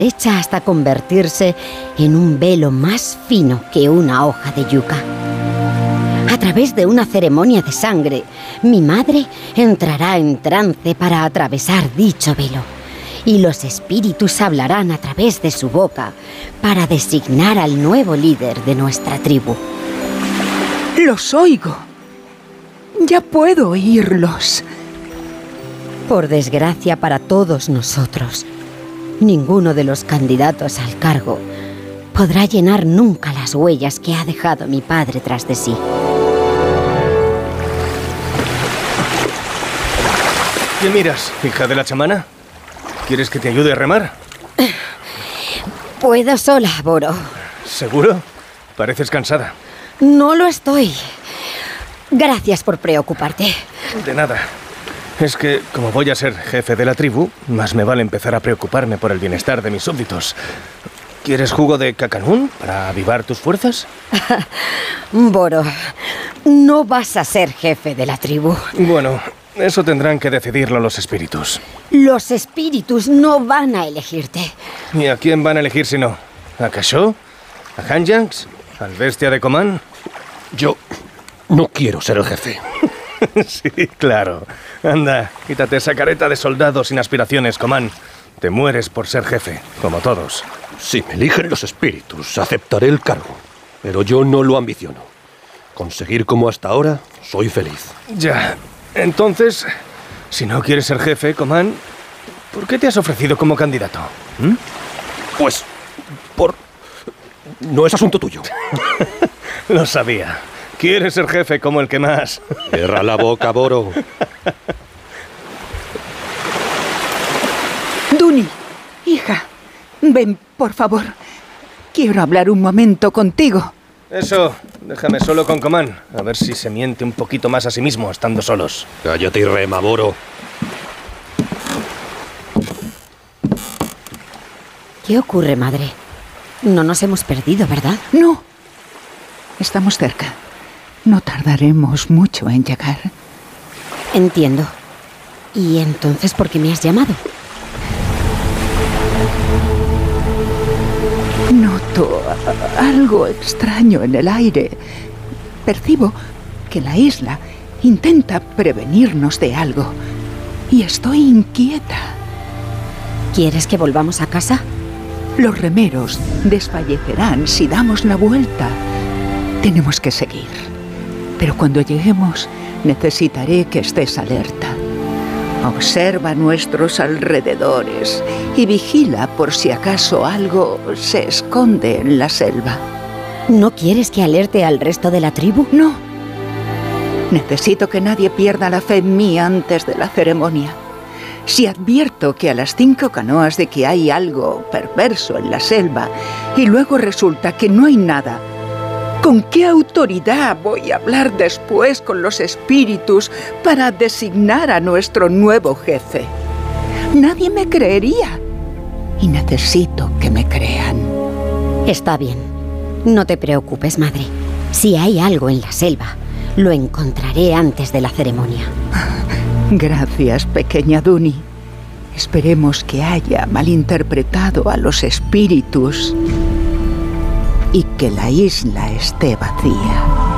hecha hasta convertirse en un velo más fino que una hoja de yuca. A través de una ceremonia de sangre, mi madre entrará en trance para atravesar dicho velo, y los espíritus hablarán a través de su boca para designar al nuevo líder de nuestra tribu. ¡Los oigo! Ya puedo oírlos. Por desgracia para todos nosotros, ninguno de los candidatos al cargo podrá llenar nunca las huellas que ha dejado mi padre tras de sí. ¿Qué miras, hija de la chamana? ¿Quieres que te ayude a remar? Puedo sola, Boro. ¿Seguro? Pareces cansada. No lo estoy. Gracias por preocuparte. De nada. Es que, como voy a ser jefe de la tribu, más me vale empezar a preocuparme por el bienestar de mis súbditos. ¿Quieres jugo de cacanún para avivar tus fuerzas? Boro, no vas a ser jefe de la tribu. Bueno, eso tendrán que decidirlo los espíritus. Los espíritus no van a elegirte. ¿Y a quién van a elegir si no? ¿A Kashó? ¿A Hanjanks? ¿Al bestia de Coman? Yo no quiero ser el jefe. Sí, claro. Anda, quítate esa careta de soldado sin aspiraciones, Coman. Te mueres por ser jefe, como todos. Si me eligen los espíritus, aceptaré el cargo. Pero yo no lo ambiciono. Con seguir como hasta ahora, soy feliz. Ya. Entonces, si no quieres ser jefe, Coman, ¿por qué te has ofrecido como candidato? Pues, no es asunto tuyo. Lo sabía. Quieres ser jefe como el que más. Cierra la boca, Boro. Duni, hija, ven, por favor. Quiero hablar un momento contigo. Eso, déjame solo con Coman. A ver si se miente un poquito más a sí mismo estando solos. Cállate y rema, Boro. ¿Qué ocurre, madre? No nos hemos perdido, ¿verdad? No. Estamos cerca. No tardaremos mucho en llegar. Entiendo. ¿Y entonces por qué me has llamado? Noto algo extraño en el aire. Percibo que la isla intenta prevenirnos de algo. Y estoy inquieta. ¿Quieres que volvamos a casa? Los remeros desfallecerán si damos la vuelta. Tenemos que seguir. Pero cuando lleguemos, necesitaré que estés alerta. Observa nuestros alrededores y vigila por si acaso algo se esconde en la selva. ¿No quieres que alerte al resto de la tribu? No. Necesito que nadie pierda la fe en mí antes de la ceremonia. Si advierto que a las 5 canoas de que hay algo perverso en la selva y luego resulta que no hay nada, ¿con qué autoridad voy a hablar después con los espíritus para designar a nuestro nuevo jefe? Nadie me creería. Y necesito que me crean. Está bien. No te preocupes, madre. Si hay algo en la selva, lo encontraré antes de la ceremonia. Gracias, pequeña Duni. Esperemos que haya malinterpretado a los espíritus y que la isla esté vacía.